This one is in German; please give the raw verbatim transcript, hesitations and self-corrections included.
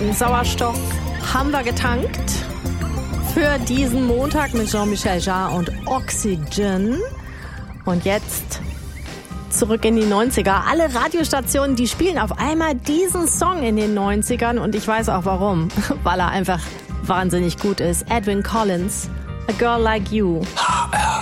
Sauerstoff haben wir getankt für diesen Montag mit Jean-Michel Jarre und Oxygen. Und jetzt zurück in die neunziger. Alle Radiostationen, die spielen auf einmal diesen Song in den neunzigern und ich weiß auch warum. Weil er einfach wahnsinnig gut ist. Edwyn Collins, A Girl Like You. H R